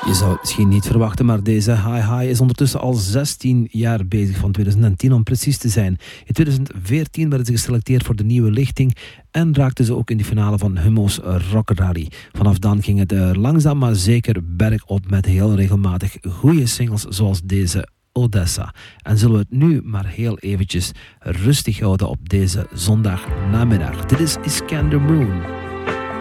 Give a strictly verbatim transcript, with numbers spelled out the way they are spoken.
Je zou het misschien niet verwachten, maar deze Hi Hi is ondertussen al zestien jaar bezig, van twintig tien om precies te zijn. In twintig veertien werden ze geselecteerd voor de nieuwe lichting en raakten ze ook in de finale van Hummo's Rock Rally. Vanaf dan ging het uh, langzaam maar zeker bergop met heel regelmatig goede singles zoals deze Odessa. En zullen we het nu maar heel eventjes rustig houden op deze zondagnamiddag. Dit is Iskander Moon.